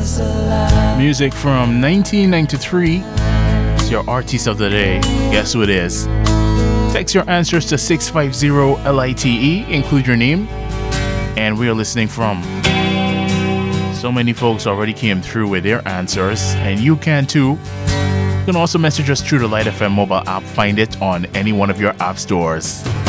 Music from 1993. It's your artist of the day. Guess who it is? Text your answers to 650-LITE. Include your name and we are listening from. So many folks already came through with their answers, and you can too. You can also message us through the Light FM mobile app. Find it on any one of your app stores.